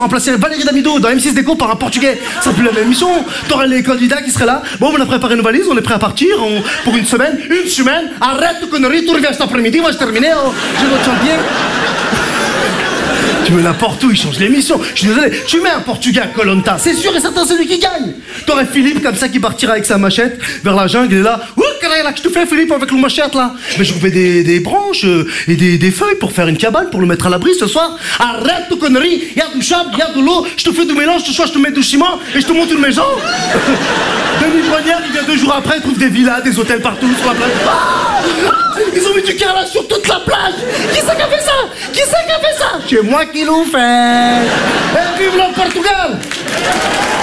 Remplacer Valérie Damido dans M6 Déco par un portugais. Ça pue la même mission. T'aurais les candidats qui seraient là. Bon, on a préparé nos valises, on est prêt à partir pour une semaine. Une semaine. Arrête de conneries, tu reviens cet après-midi, moi je termine. Oh, j'ai notre champion. Tu mets n'importe où, il change l'émission. Je suis désolé, tu mets un portugais à Koh-Lanta, c'est sûr et certain, c'est lui qui gagne. T'aurais Philippe comme ça qui partira avec sa machette vers la jungle, il est là. Ouh, qu'est-ce que je te fais, Philippe, avec le machette là? Mais je trouvais des branches et des feuilles pour faire une cabane, pour le mettre à l'abri ce soir. Arrête de conneries, il y a du sable, il y a de l'eau, je te fais du mélange, ce soir je te mets du ciment et je te monte une maison. Denis Brognière, il vient 2 jours après, il trouve des villas, des hôtels partout sur la plage. Ils ont mis du carrelage sur toute la plage. Qui c'est qui a fait ça? Qui c'est qui a fait ça? C'est moi qui l'ai fait. Et vive le Portugal!